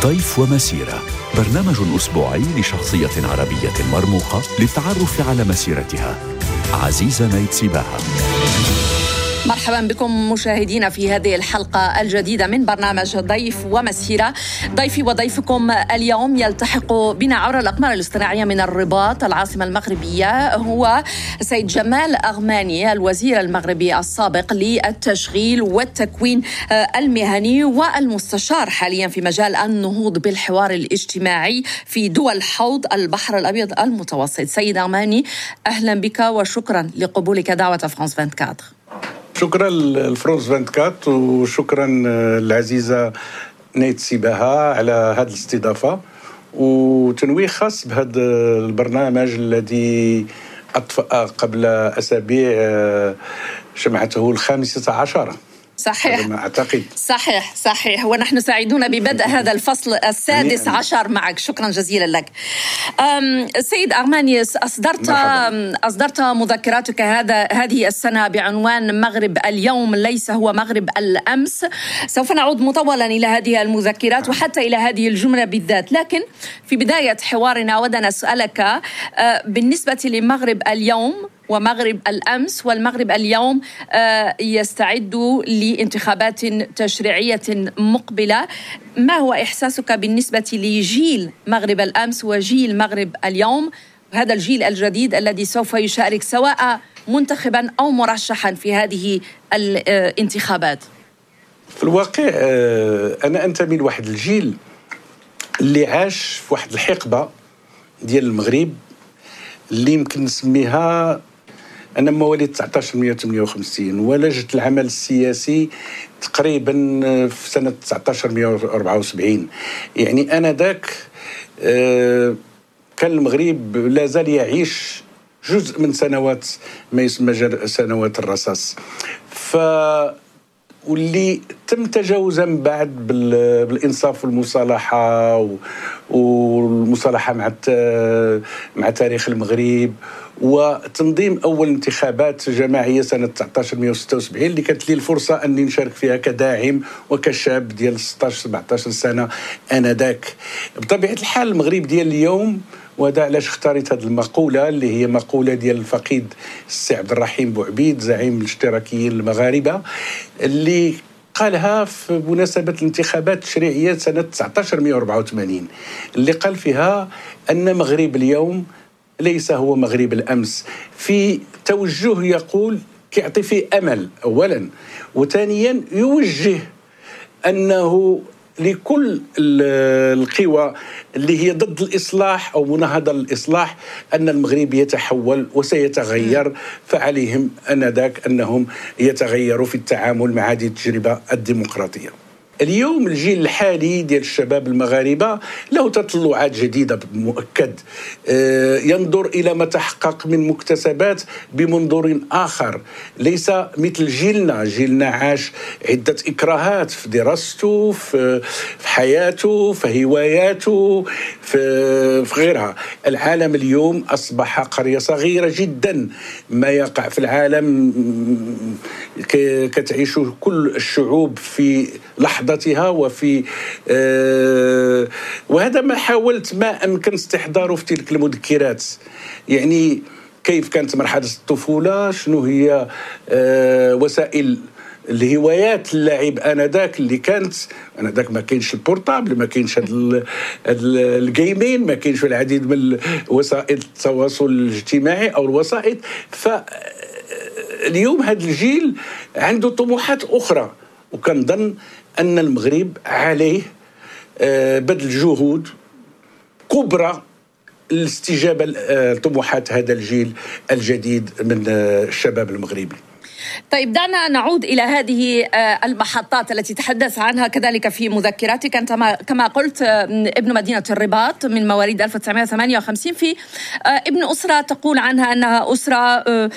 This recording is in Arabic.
ضيف ومسيرة، برنامج أسبوعي لشخصية عربية مرموقة للتعرف على مسيرتها. عزيزة نيتسيباها. مرحبا بكم مشاهدينا في هذه الحلقة الجديدة من برنامج ضيف ومسيرة. ضيفي وضيفكم اليوم يلتحق بنا عبر الأقمار الاصطناعية من الرباط العاصمة المغربية هو سيد جمال أغماني، الوزير المغربي السابق للتشغيل والتكوين المهني والمستشار حاليا في مجال النهوض بالحوار الاجتماعي في دول حوض البحر الأبيض المتوسط. سيد أغماني، أهلا بك وشكرا لقبولك دعوة فرانس 24. شكرا لفرانس 24 وشكرا العزيزة نيتسيباها على هذه الاستضافة، وتنويه خاص بهذا البرنامج الذي أطفأ قبل أسابيع شمعته 15. صحيح، ما أعتقد. صحيح، ونحن سعيدون ببدء هذا الفصل 16 معك. شكرا جزيلا لك. سيد أغماني، أصدرت مذكراتك هذه السنة بعنوان مغرب اليوم ليس هو مغرب الأمس. سوف نعود مطولا إلى هذه المذكرات وحتى إلى هذه الجملة بالذات، لكن في بداية حوارنا أود أسألك بالنسبة لمغرب اليوم ومغرب الأمس والمغرب اليوم يستعد لانتخابات تشريعية مقبلة، ما هو إحساسك بالنسبة لجيل مغرب الأمس وجيل مغرب اليوم، هذا الجيل الجديد الذي سوف يشارك سواء منتخبا أو مرشحا في هذه الانتخابات؟ في الواقع أنا أنتمي لواحد الجيل اللي عاش في واحد الحقبة ديال المغرب اللي يمكن نسميها، أنا مواليد 1958 ولجت العمل السياسي تقريبا في سنة 1974. يعني أنا ذاك كان المغرب لا زال يعيش جزء من سنوات ما يسمى سنوات الرصاص، واللي تم تجاوزها من بعد بالإنصاف والمصالحة والمصالحة مع تاريخ المغرب، وتنظيم أول انتخابات جماعية سنة 1976 اللي كانت لي الفرصة أني نشارك فيها كداعم وكشاب ديال 16-17 سنة آنذاك. بطبيعة الحال المغرب ديال اليوم، وهذا علاش اختاريت هذه المقولة اللي هي مقولة ديال الفقيد السي عبد الرحيم بوعبيد زعيم الاشتراكيين المغاربة، اللي قالها في مناسبة الانتخابات التشريعية سنة 1984، اللي قال فيها أن مغرب اليوم ليس هو مغرب الأمس، في توجه يقول كيعطي فيه أمل أولا، وثانيا يوجه أنه لكل القوى اللي هي ضد الإصلاح أو مناهضة للإصلاح أن المغرب يتحول وسيتغير، فعليهم أنذاك أنهم يتغيروا في التعامل مع هذه التجربة الديمقراطية. اليوم الجيل الحالي ديال الشباب المغاربة له تطلعات جديدة مؤكد، ينظر إلى ما تحقق من مكتسبات بمنظور آخر، ليس مثل جيلنا عاش عدة إكراهات في دراسته، في حياته، في هواياته، في غيرها. العالم اليوم أصبح قرية صغيرة جدا، ما يقع في العالم كتعيشه كل الشعوب في لحظتها وفي وهذا ما حاولت ما أمكن استحضاره في تلك المذكرات. يعني كيف كانت مرحلة الطفولة، شنو هي وسائل الهوايات اللاعب آنذاك اللي كانت آنذاك ما كاينش البورطابل، ما كاينش هاد الجيمين، ما كاينش العديد من وسائل التواصل الاجتماعي أو الوسائط. فاليوم هذا الجيل عنده طموحات أخرى، وكنظن أن المغرب عليه بذل جهود كبرى للاستجابة لطموحات هذا الجيل الجديد من الشباب المغربي. طيب، دعنا نعود إلى هذه المحطات التي تحدث عنها كذلك في مذكراتك. أنت كما قلت ابن مدينة الرباط من مواليد 1958، في ابن أسرة تقول عنها أنها أسرة